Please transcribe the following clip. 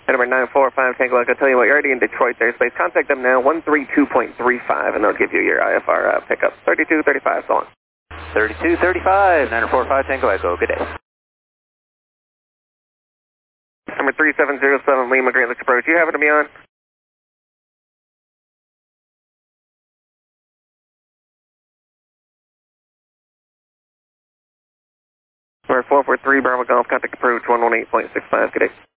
Number 945 Tango Echo, tell you what, you're already in Detroit airspace. Contact them now, 132.35, and they'll give you your IFR pickup. 3235, so on. 3235, 945 Tango Echo, good day. Number 3707 Lima Great Lakes Approach, you happen to be on? Number 443 Bravo Golf, contact approach 118.65, good day.